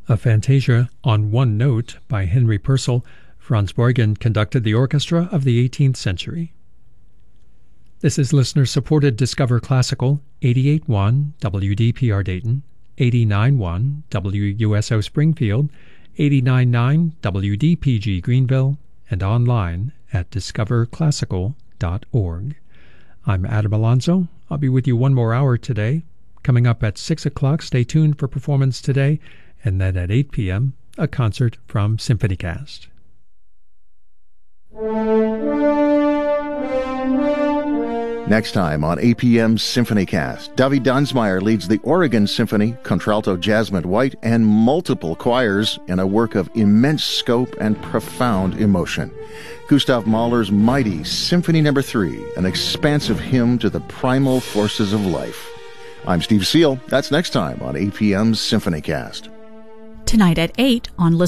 A fantasia on one note by Henry Purcell. Franz Boygen conducted the orchestra of the 18th century. This is listener-supported Discover Classical, 88.1 WDPR Dayton, 89.1 WUSO Springfield, 89.9 WDPG Greenville, and online at discoverclassical.org. I'm Adam Alonso. I'll be with you one more hour today. Coming up at 6 o'clock, stay tuned for Performance Today, and then at 8 p.m., a concert from SymphonyCast. Next time on APM SymphonyCast, David Dunsmeyer leads the Oregon Symphony, contralto Jasmine White, and multiple choirs in a work of immense scope and profound emotion. Gustav Mahler's mighty Symphony No. 3, an expansive hymn to the primal forces of life. I'm Steve Seal. That's next time on APM SymphonyCast. Tonight at 8 on